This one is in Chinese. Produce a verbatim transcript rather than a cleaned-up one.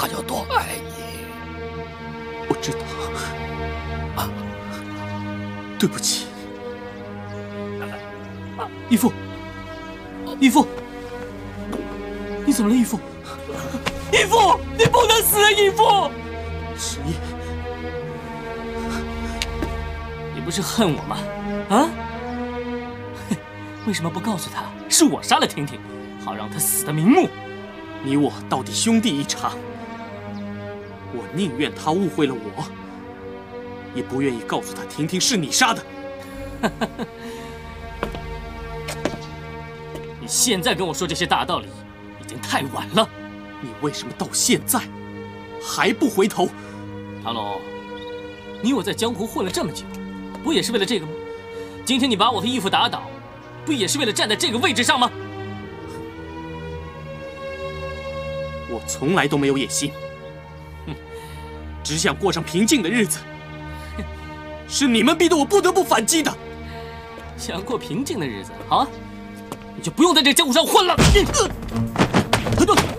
他有多爱你。 我知道。啊，对不起，义父，义父，你怎么了，义父？义父，你不能死啊，义父！十一，你不是恨我吗？啊？为什么不告诉他是我杀了婷婷，好让他死得瞑目？你我到底兄弟一场，我宁愿他误会了我，也不愿意告诉他婷婷是你杀的。你现在跟我说这些大道理，已经太晚了。你为什么到现在还不回头？唐龙，你我在江湖混了这么久，不也是为了这个吗？今天你把我和义父打倒，不也是为了站在这个位置上吗？我从来都没有野心，哼，只想过上平静的日子。是你们逼得我不得不反击的。想过平静的日子，好啊，你就不用在这个江湖上混了。呃